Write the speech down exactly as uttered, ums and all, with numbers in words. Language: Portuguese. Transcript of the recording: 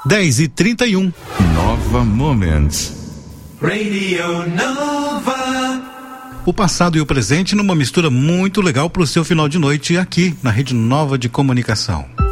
dez e trinta e um. Nova Moments. Radio Nova. O passado e o presente numa mistura muito legal para o seu final de noite aqui na Rede Nova de Comunicação.